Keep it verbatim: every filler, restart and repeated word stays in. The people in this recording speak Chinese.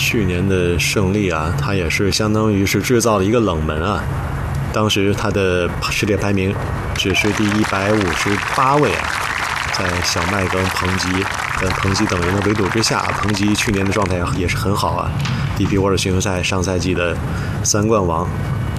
去年的胜利啊，他也是相当于是制造了一个冷门啊。当时他的世界排名只是第一百五十八位啊，在小麦跟彭基跟彭基等人的围堵之下，彭基去年的状态也是很好啊。D P World 巡回赛上赛季的三冠王，